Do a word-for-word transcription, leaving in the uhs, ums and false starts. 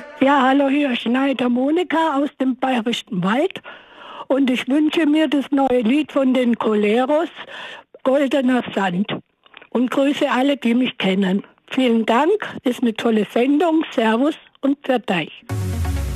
Ja, hallo, hier Schneider Monika aus dem Bayerischen Wald. Und ich wünsche mir das neue Lied von den Coleros, Goldener Sand. Und grüße alle, die mich kennen. Vielen Dank, ist eine tolle Sendung. Servus und pfiat euch.